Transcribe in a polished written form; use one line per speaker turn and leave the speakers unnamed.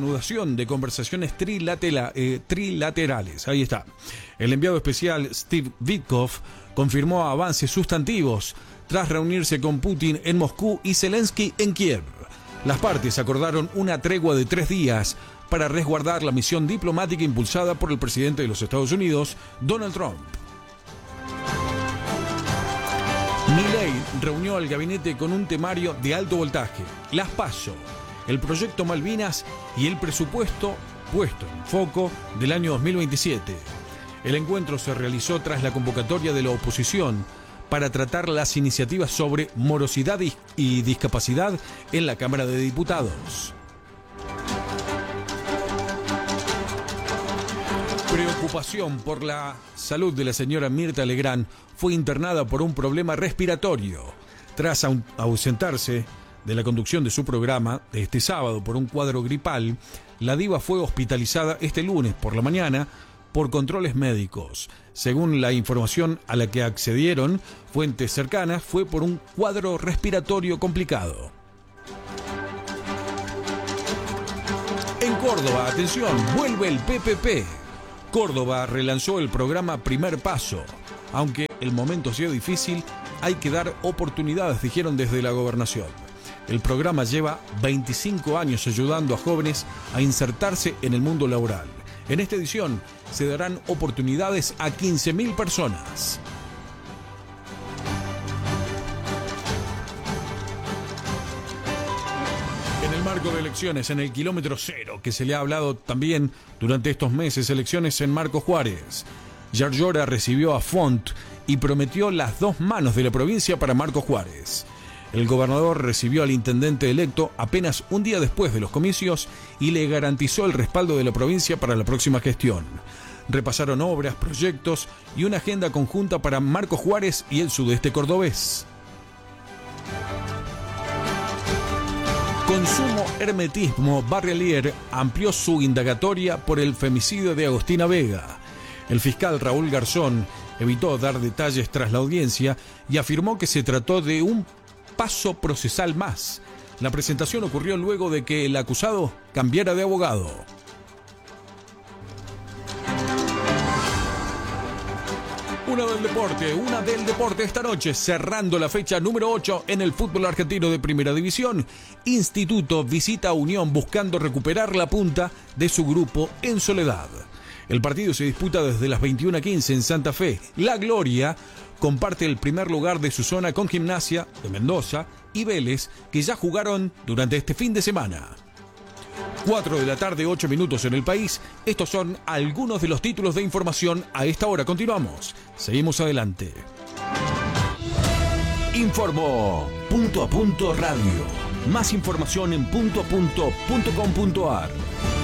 reanudación de conversaciones trilaterales. Ahí está. El enviado especial Steve Witkoff confirmó avances sustantivos tras reunirse con Putin en Moscú y Zelensky en Kiev. Las partes acordaron una tregua de 3 días para resguardar la misión diplomática impulsada por el presidente de los Estados Unidos, Donald Trump. Milei reunió al gabinete con un temario de alto voltaje, las PASO, el proyecto Malvinas y el presupuesto puesto en foco del año 2027. El encuentro se realizó tras la convocatoria de la oposición para tratar las iniciativas sobre morosidad y discapacidad en la Cámara de Diputados. Preocupación por la salud de la señora Mirta Legrand fue internada por un problema respiratorio. Tras ausentarse de la conducción de su programa de este sábado por un cuadro gripal, la diva fue hospitalizada este lunes por la mañana por controles médicos. Según la información a la que accedieron fuentes cercanas, fue por un cuadro respiratorio complicado. En Córdoba, atención, vuelve el PPP. Córdoba relanzó el programa Primer Paso. Aunque el momento sea difícil, hay que dar oportunidades, dijeron desde la gobernación. El programa lleva 25 años ayudando a jóvenes a insertarse en el mundo laboral. En esta edición se darán oportunidades a 15.000 personas. En el marco de elecciones en el kilómetro cero, que se le ha hablado también durante estos meses, elecciones en Marcos Juárez. Yarlora recibió a Font y prometió las 2 manos de la provincia para Marcos Juárez. El gobernador recibió al intendente electo apenas un día después de los comicios y le garantizó el respaldo de la provincia para la próxima gestión. Repasaron obras, proyectos y una agenda conjunta para Marcos Juárez y el sudeste cordobés. Consumo Hermetismo Barrelier amplió su indagatoria por el femicidio de Agostina Vega. El fiscal Raúl Garzón evitó dar detalles tras la audiencia y afirmó que se trató de un paso procesal más. La presentación ocurrió luego de que el acusado cambiara de abogado. Una del deporte esta noche, cerrando la fecha número 8 en el fútbol argentino de Primera División. Instituto visita a Unión buscando recuperar la punta de su grupo en Soledad. El partido se disputa desde las 21:15 en Santa Fe. La Gloria comparte el primer lugar de su zona con Gimnasia de Mendoza y Vélez, que ya jugaron durante este fin de semana. 4 de la tarde, 8 minutos en el país. Estos son algunos de los títulos de información a esta hora. Continuamos. Seguimos adelante.
Informó Punto a Punto Radio. Más información en puntoapunto.com.ar.